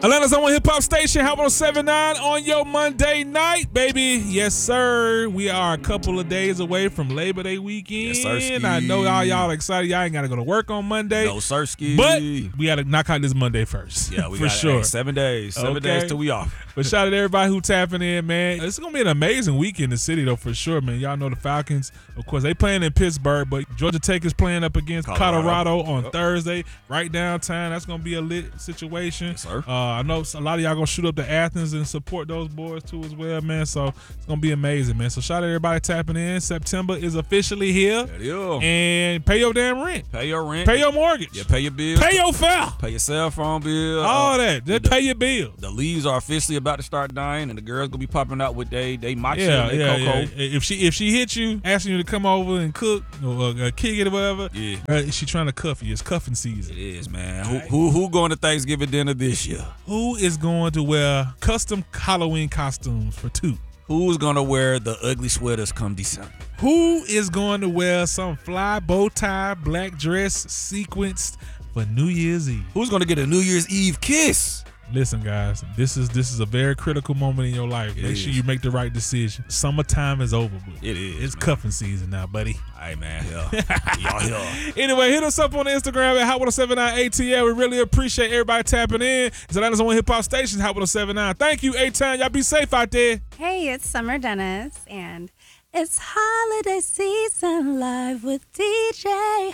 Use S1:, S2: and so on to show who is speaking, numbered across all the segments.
S1: Atlanta's #1 hip hop station, Hot 107.9 on your Monday night, baby. Yes, sir. We are a couple of days away from Labor Day weekend.
S2: Yes, sir.
S1: I know y'all excited. Y'all ain't got to go to work on Monday.
S2: No, sirski.
S1: But we got to knock out this Monday first.
S2: Yeah, we
S1: for
S2: got
S1: sure.
S2: 7 days. 7 days till we off.
S1: But shout out to everybody who tapping in, man. It's going to be an amazing week in the city, though, for sure, man. Y'all know the Falcons, of course, they playing in Pittsburgh, but Georgia Tech is playing up against Colorado on Thursday, right downtown. That's going to be a lit situation.
S2: Yes, sir.
S1: I know a lot of y'all going to shoot up to Athens and support those boys, too, as well, man. So it's going to be amazing, man. So shout out to everybody tapping in. September is officially here.
S2: Yeah.
S1: And pay your damn rent.
S2: Pay your rent.
S1: Pay your mortgage.
S2: Yeah, pay your bills.
S1: Pay your fare.
S2: Pay your cell phone bill.
S1: All that. Just pay your bills.
S2: The leaves are officially about to start dying, and the girls gonna be popping out with they matcha and they cocoa.
S1: Yeah. If she hits you, asking you to come over and cook or kick it or whatever, she trying to cuff you. It's cuffing season.
S2: It is, man. Who going to Thanksgiving dinner this year?
S1: Who is going to wear custom Halloween costumes for two?
S2: Who's gonna wear the ugly sweaters come December?
S1: Who is going to wear some fly bow tie black dress sequenced for New Year's Eve?
S2: Who's gonna get a New Year's Eve kiss?
S1: Listen, guys, this is a very critical moment in your life. Make sure you make the right decision. Summertime is over, but
S2: it is.
S1: It's cuffing season now, buddy.
S2: Hey, man. Y'all here.
S1: Anyway, hit us up on Instagram at Hot 107.9 ATL. We really appreciate everybody tapping in. It's Atlanta's #1 hip hop station, Hot 107.9. Thank you, A-Town. Y'all be safe out there.
S3: Hey, it's Summer Dennis, and it's holiday season live with DJ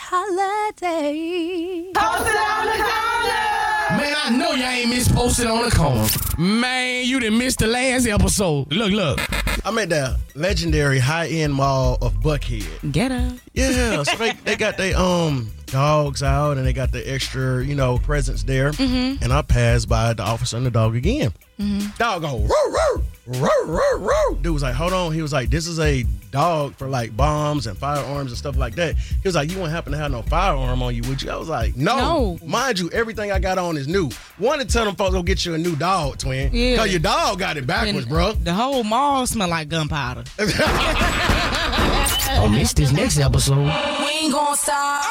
S3: Holiday.
S4: Posted on the corner. Man, I know y'all ain't missed Posted on the Corner. Man, you done missed the last episode. Look.
S5: I'm at the legendary high-end mall of Buckhead.
S6: Get up.
S5: Yeah, so they got their dogs out and they got the extra, presents there. Mm-hmm. And I passed by the officer and the dog again. Mm-hmm. Dog go, roo, roo, roo, roo, roo. Dude was like, hold on. He was like, this is a dog for like bombs and firearms and stuff like that. He was like, you wouldn't happen to have no firearm on you, would you? I was like, no. Mind you, everything I got on is new. Wanted to tell them folks, go get you a new dog, twin. Yeah. Because your dog got it backwards, bro.
S6: The whole mall smell like gunpowder.
S4: Don't miss this next episode.
S6: We ain't gonna stop.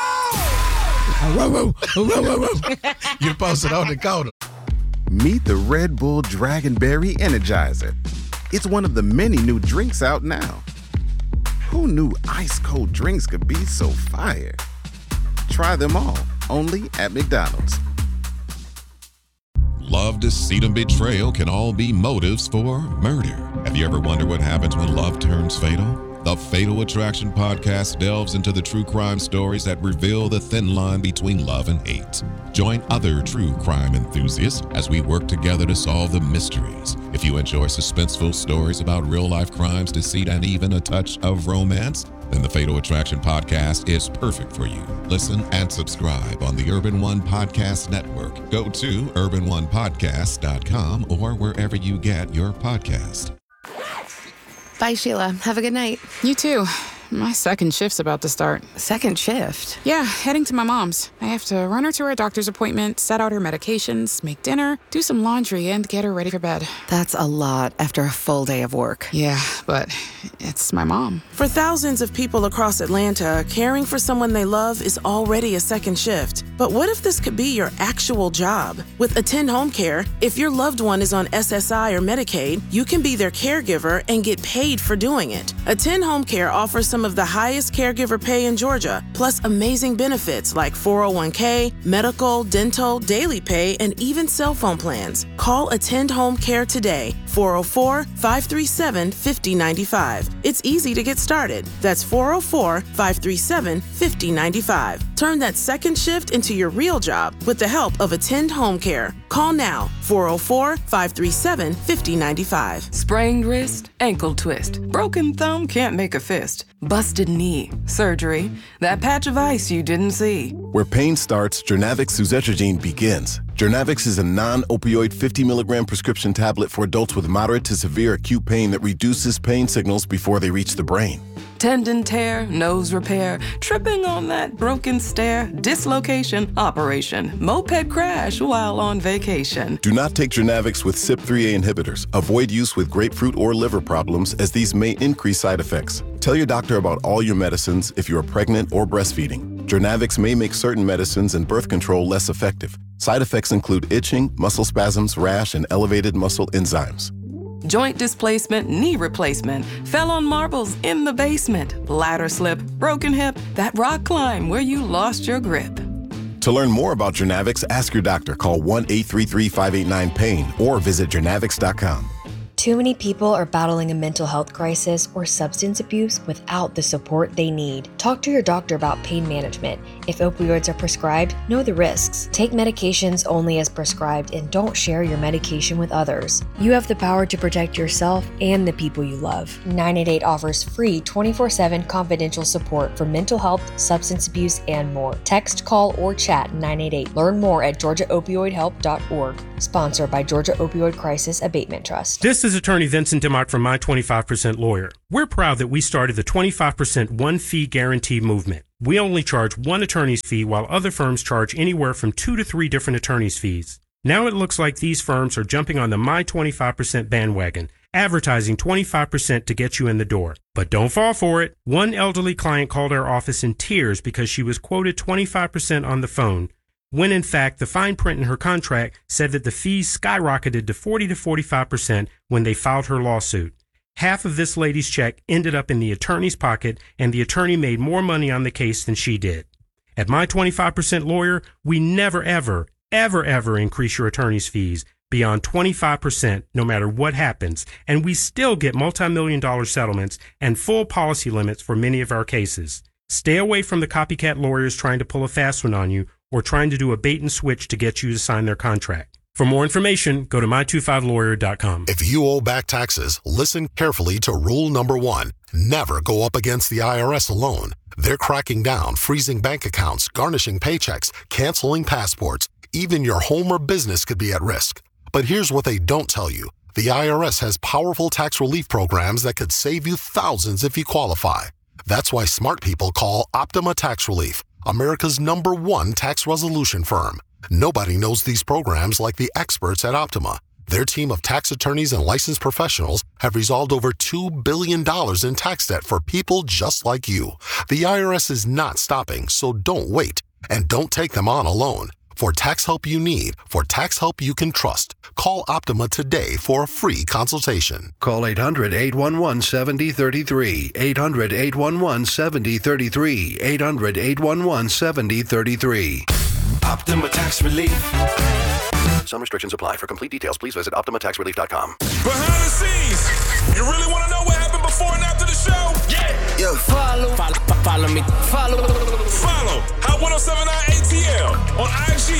S5: You posted on the corner.
S7: Meet the Red Bull Dragonberry Energizer. It's one of the many new drinks out now. Who knew ice-cold drinks could be so fire? Try them all, only at McDonald's.
S8: Love, deceit, and betrayal can all be motives for murder. Have you ever wondered what happens when love turns fatal? The Fatal Attraction podcast delves into the true crime stories that reveal the thin line between love and hate. Join other true crime enthusiasts as we work together to solve the mysteries. If you enjoy suspenseful stories about real-life crimes, deceit, and even a touch of romance, then the Fatal Attraction podcast is perfect for you. Listen and subscribe on the Urban One Podcast Network. Go to urbanonepodcast.com or wherever you get your podcast.
S9: Bye, Sheila. Have a good night.
S10: You too. My second shift's about to start.
S9: Second shift?
S10: Yeah, heading to my mom's. I have to run her to her doctor's appointment, set out her medications, make dinner, do some laundry, and get her ready for bed.
S9: That's a lot after a full day of work.
S10: Yeah, but it's my mom.
S11: For thousands of people across Atlanta, caring for someone they love is already a second shift. But what if this could be your actual job? With Attend Home Care, if your loved one is on SSI or Medicaid, you can be their caregiver and get paid for doing it. Attend Home Care offers some of the highest caregiver pay in Georgia, plus amazing benefits like 401k, medical, dental, daily pay, and even cell phone plans. Call Attend Home Care today, 404-537-5095. It's easy to get started. That's 404-537-5095. Turn that second shift into your real job with the help of Attend Home Care. Call now, 404-537-5095.
S12: Sprained wrist, ankle twist, broken thumb, can't make a fist, busted knee, surgery, that patch of ice you didn't see.
S13: Where pain starts, Jernavix suzetrigine begins. Jernavix is a non-opioid 50 milligram prescription tablet for adults with moderate to severe acute pain that reduces pain signals before they reach the brain.
S12: Tendon tear, nose repair, tripping on that broken stair, dislocation, operation, moped crash while on vacation.
S13: Do not take Jernavix with CYP3A inhibitors. Avoid use with grapefruit or liver problems as these may increase side effects. Tell your doctor about all your medicines if you are pregnant or breastfeeding. Jernavix may make certain medicines and birth control less effective. Side effects include itching, muscle spasms, rash, and elevated muscle enzymes.
S12: Joint displacement, knee replacement, fell on marbles in the basement, ladder slip, broken hip, that rock climb where you lost your grip.
S13: To learn more about Jernavix, ask your doctor. Call 1-833-589-PAIN or visit jernavix.com.
S14: Too many people are battling a mental health crisis or substance abuse without the support they need. Talk to your doctor about pain management. If opioids are prescribed, know the risks. Take medications only as prescribed and don't share your medication with others. You have the power to protect yourself and the people you love. 988 offers free 24/7 confidential support for mental health, substance abuse, and more. Text, call, or chat 988. Learn more at georgiaopioidhelp.org. Sponsored by Georgia Opioid Crisis Abatement Trust.
S15: This is Attorney Vincent Dimmock from My 25% Lawyer. We're proud that we started the 25% one-fee guarantee movement. We only charge one attorney's fee while other firms charge anywhere from 2 to 3 different attorney's fees. Now it looks like these firms are jumping on the My 25% bandwagon, advertising 25% to get you in the door. But don't fall for it. One elderly client called our office in tears because she was quoted 25% on the phone, when in fact the fine print in her contract said that the fees skyrocketed to 40 to 45% when they filed her lawsuit. Half of this lady's check ended up in the attorney's pocket, and the attorney made more money on the case than she did. At My 25% Lawyer, we never, ever increase your attorney's fees beyond 25% no matter what happens, and we still get multi-million-dollar settlements and full policy limits for many of our cases. Stay away from the copycat lawyers trying to pull a fast one on you or trying to do a bait and switch to get you to sign their contract. For more information, go to my25lawyer.com.
S16: If you owe back taxes, listen carefully to rule number 1. Never go up against the IRS alone. They're cracking down, freezing bank accounts, garnishing paychecks, canceling passports. Even your home or business could be at risk. But here's what they don't tell you. The IRS has powerful tax relief programs that could save you thousands if you qualify. That's why smart people call Optima Tax Relief, America's #1 tax resolution firm. Nobody knows these programs like the experts at Optima. Their team of tax attorneys and licensed professionals have resolved over $2 billion in tax debt for people just like you. The IRS is not stopping, so don't wait. And don't take them on alone. For tax help you need, for tax help you can trust, call Optima today for a free consultation.
S17: Call 800-811-7033, 800-811-7033, 800-811-7033.
S18: Optima Tax Relief.
S17: Some restrictions apply. For complete details, please visit OptimaTaxRelief.com.
S18: Behind the scenes, you really want to know what happened before and after the show? Yeah. Follow me. Follow Hot 107.9 ATL on IG,